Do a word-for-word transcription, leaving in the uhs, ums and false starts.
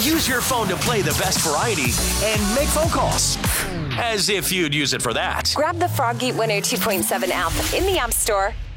Use your phone to play the best variety and make phone calls. As if you'd use it for that. Grab the Froggy one oh two point seven app in the App Store